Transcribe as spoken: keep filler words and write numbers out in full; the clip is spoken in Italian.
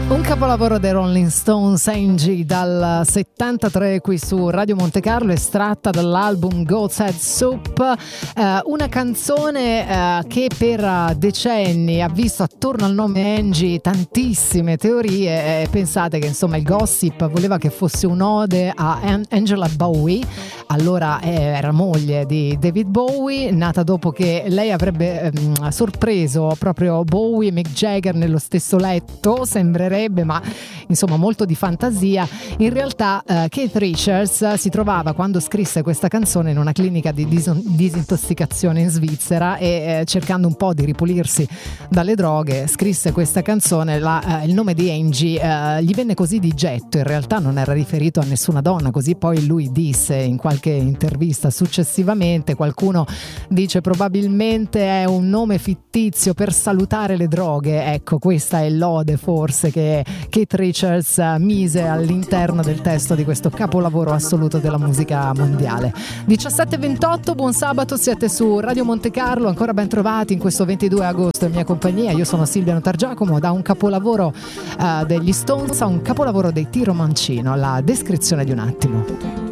Un capolavoro dei Rolling Stones, Angie, dal settantatré qui su Radio Monte Carlo, estratta dall'album Goat's Head Soup, eh, una canzone eh, che per decenni ha visto attorno al nome Angie tantissime teorie. Eh, pensate che insomma il gossip voleva che fosse un'ode a An- Angela Bowie, allora eh, era moglie di David Bowie, nata dopo che lei avrebbe ehm, sorpreso proprio Bowie e Mick Jagger nello stesso letto, sembrerebbe, ma insomma molto di fantasia. In realtà uh, Keith Richards si trovava, quando scrisse questa canzone, in una clinica di dis- disintossicazione in Svizzera e eh, cercando un po' di ripulirsi dalle droghe scrisse questa canzone. La, uh, il nome di Angie uh, gli venne così di getto, in realtà non era riferito a nessuna donna, così poi lui disse in qualche intervista successivamente. Qualcuno dice probabilmente è un nome fittizio per salutare le droghe. Ecco, questa è l'ode forse che Keith Richards mise all'interno del testo di questo capolavoro assoluto della musica mondiale. diciassette e ventotto, buon sabato, siete su Radio Monte Carlo, ancora ben trovati in questo ventidue agosto in mia compagnia. Io sono Silvia Notargiacomo. Da un capolavoro uh, degli Stones a un capolavoro dei Tiro Mancino, la descrizione di un attimo.